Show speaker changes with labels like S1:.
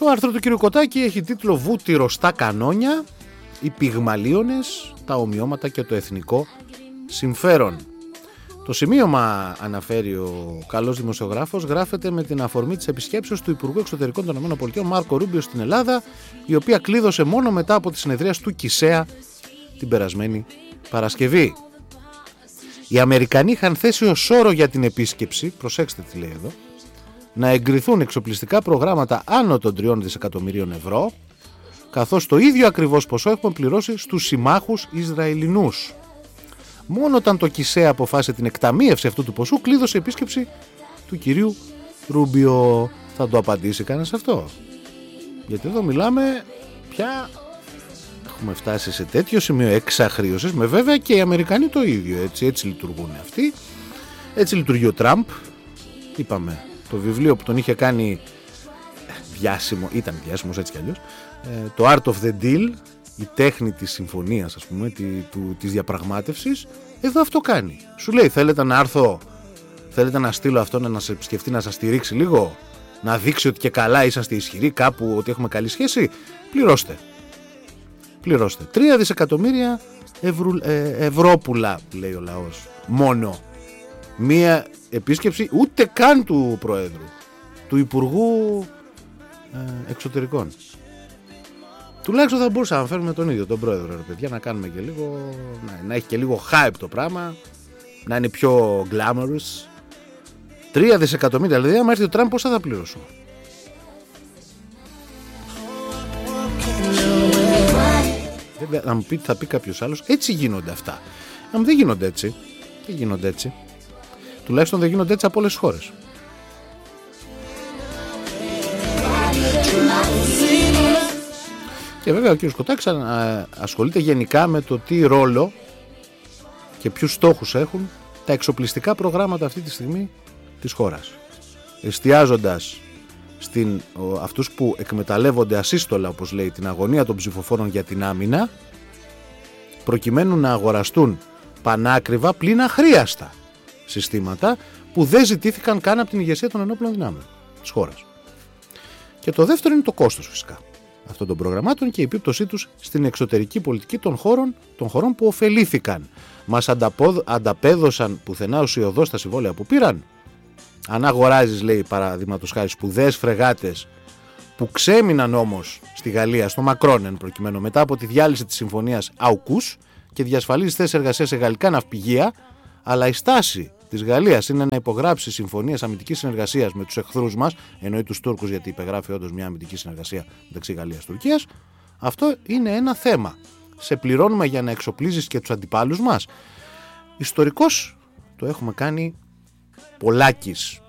S1: Το άρθρο του κ. Κωτάκη έχει τίτλο «Βούτυρο στα κανόνια, οι πυγμαλίωνες, τα ομοιώματα και το εθνικό συμφέρον». Το σημείωμα, αναφέρει ο καλός δημοσιογράφος, γράφεται με την αφορμή της επισκέψεως του Υπουργού Εξωτερικών των ΗΠΑ Μάρκο Ρούμπιο στην Ελλάδα, η οποία κλείδωσε μόνο μετά από τη συνεδρίαση του ΚΙΣΕΑ την περασμένη Παρασκευή. Οι Αμερικανοί είχαν θέσει ως όρο για την επίσκεψη, προσέξτε τι λέει εδώ, να εγκριθούν εξοπλιστικά προγράμματα άνω των 3 δισεκατομμυρίων ευρώ, καθώς το ίδιο ακριβώς ποσό έχουμε πληρώσει στους συμμάχους Ισραηλινούς. Μόνο όταν το ΚΙΣΕΑ αποφάσισε την εκταμείευση αυτού του ποσού, κλείδωσε η επίσκεψη του κυρίου Ρούμπιο. Θα το απαντήσει κανένας αυτό? Γιατί εδώ μιλάμε πια, έχουμε φτάσει σε τέτοιο σημείο εξαχρείωσης, με βέβαια και οι Αμερικανοί το ίδιο, έτσι λειτουργούν αυτοί. Έτσι λειτουργεί ο Τραμπ. Είπαμε, το βιβλίο που τον είχε κάνει διάσημο, ήταν διάσημος έτσι κι αλλιώς, το Art of the Deal, η τέχνη της συμφωνίας, ας πούμε, της διαπραγμάτευσης, εδώ αυτό κάνει. Σου λέει, θέλετε να έρθω, θέλετε να στείλω αυτόν να σε επισκεφτεί, να σας στηρίξει λίγο, να δείξει ότι και καλά είσαστε ισχυροί κάπου, ότι έχουμε καλή σχέση, πληρώστε. 3 δισεκατομμύρια ευρώπουλα, λέει ο λαός, μόνο. Μία επίσκεψη ούτε καν του Προέδρου, του Υπουργού Εξωτερικών. Τουλάχιστον θα μπορούσαμε να φέρουμε τον ίδιο τον Πρόεδρο, ρε παιδιά, να κάνουμε και λίγο, να έχει και λίγο hype το πράγμα, να είναι πιο glamorous. 3 δισεκατομμύρια, δηλαδή άμα έρθει ο Τραμπ πόσα θα πληρώσουμε? Βέβαια θα πει κάποιος άλλος, έτσι γίνονται αυτά. Αν δεν γίνονται έτσι, τουλάχιστον δεν γίνονται έτσι από όλες τις χώρες. Και βέβαια ο κ. Κωτάκης ασχολείται γενικά με το τι ρόλο και ποιους στόχους έχουν τα εξοπλιστικά προγράμματα αυτή τη στιγμή της χώρας, εστιάζοντας αυτούς που εκμεταλλεύονται ασύστολα, όπως λέει, την αγωνία των ψηφοφόρων για την άμυνα, προκειμένου να αγοραστούν πανάκριβα πλην αχρίαστα συστήματα που δεν ζητήθηκαν καν από την ηγεσία των ενόπλων δυνάμεων της χώρας. Και το δεύτερο είναι το κόστος φυσικά αυτών των προγραμμάτων και η επίπτωσή τους στην εξωτερική πολιτική των χωρών που ωφελήθηκαν. Μας ανταπέδωσαν πουθενά ουσιοδός τα συμβόλαια που πήραν? Αν αγοράζεις, λέει, παραδείγματος χάρη, σπουδαίες φρεγάτες που ξέμειναν όμως στη Γαλλία, στο Μακρόνεν προκειμένου, μετά από τη διάλυση της συμφωνίας AUKUS, και διασφαλίζεις θέσεις εργασίας σε γαλλικά ναυπηγεία, αλλά η στάση της Γαλλίας είναι να υπογράψει συμφωνίες αμυντικής συνεργασίας με τους εχθρούς μας, εννοεί τους Τούρκους, γιατί υπεγράφει όντως μια αμυντική συνεργασία μεταξύ Γαλλίας και Τουρκίας. Αυτό είναι ένα θέμα. Σε πληρώνουμε για να εξοπλίζεις και τους αντιπάλους μας? Ιστορικώς το έχουμε κάνει πολλάκις.